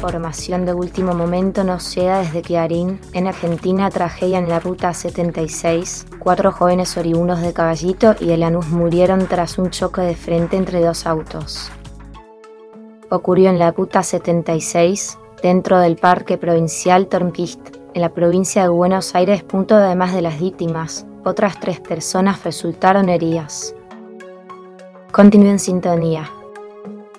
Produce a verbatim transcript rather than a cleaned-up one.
información de último momento nos llega desde Clarín. En Argentina, tragedia en la ruta setenta y seis. Cuatro jóvenes oriundos de Caballito y de Lanús murieron tras un choque de frente entre dos autos. Ocurrió en la ruta setenta y seis, dentro del Parque Provincial Tornquist, en la provincia de Buenos Aires. Además de las víctimas, otras tres personas resultaron heridas. Continúe en sintonía.